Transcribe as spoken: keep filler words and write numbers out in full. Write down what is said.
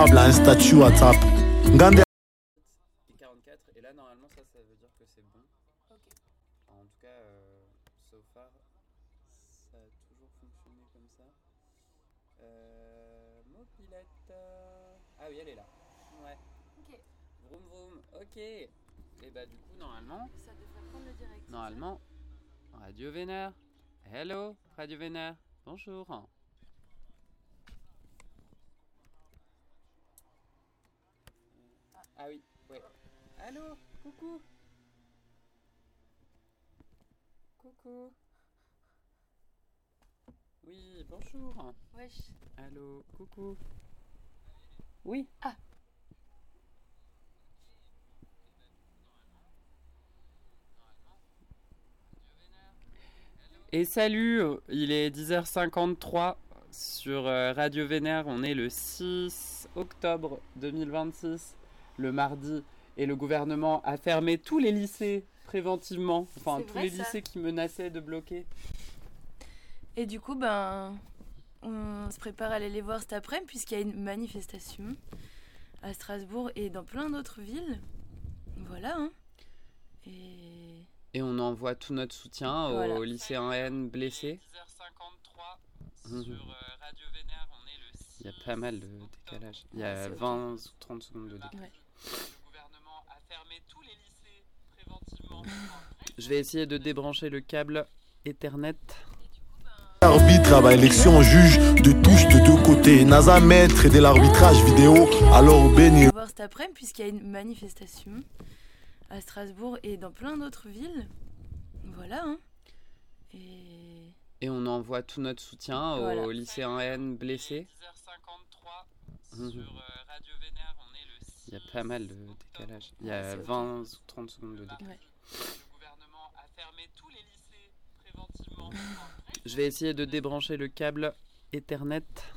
à un statut WhatsApp. Ngande quarante-quatre et là normalement ça ça veut dire que c'est bon. Ok. En tout cas euh, so far ça a toujours fonctionné comme ça. Euh, mobilette. Ah oui elle est là. Ouais. Ok. Vroom vroom. Ok. Et bah du coup normalement. Ça devrait prendre le direct. Normalement. Radio Vénère. Hello Radio Vénère. Bonjour. Ah oui, ouais. Allô, coucou. Coucou. Oui, bonjour. Wesh. Allô, coucou. Oui. Ah. Et salut, il est dix heures cinquante-trois sur euh, Radio Vénère. On est le six octobre deux mille vingt-six, le mardi, et le gouvernement a fermé tous les lycées préventivement, enfin C'est tous vrai, les ça. lycées qui menaçaient de bloquer. Et du coup, ben, on se prépare à aller les voir cet après-midi puisqu'il y a une manifestation à Strasbourg et dans plein d'autres villes. Voilà, hein. Et... Et on envoie tout notre soutien Voilà. aux lycéens N blessés. dix heures cinquante-trois Mhm. sur euh, Radio Vénère, on est le six Il y a pas mal de décalage. Il y Ouais, a c'est ok. vingt ou trente secondes de décalage. Ouais. Le gouvernement a fermé tous les lycées préventivement. Je vais essayer de débrancher le câble Ethernet. arbitre à l'élection, juge de touche de deux côtés. NASA maître et de l'arbitrage vidéo. Alors béni. On va voir cet après-midi puisqu'il y a une manifestation à Strasbourg et dans plein d'autres villes. Voilà, hein. Et... Et on envoie tout notre soutien aux Voilà. lycéens N blessés. dix heures cinquante-trois Mhm. sur euh, Radio Vénère, on est le six Il y a pas mal de décalage. Il y Ouais, a c'est ok. vingt ou trente secondes de décalage. Ouais. Le gouvernement a fermé tous les lycées préventivement. Je vais essayer de débrancher le câble Ethernet.